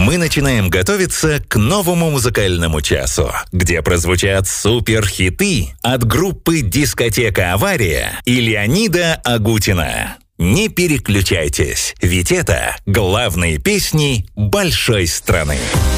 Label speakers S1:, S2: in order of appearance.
S1: Мы начинаем готовиться к новому музыкальному часу, где прозвучат суперхиты от группы «Дискотека Авария» и Леонида Агутина. Не переключайтесь, ведь это главные песни большой страны.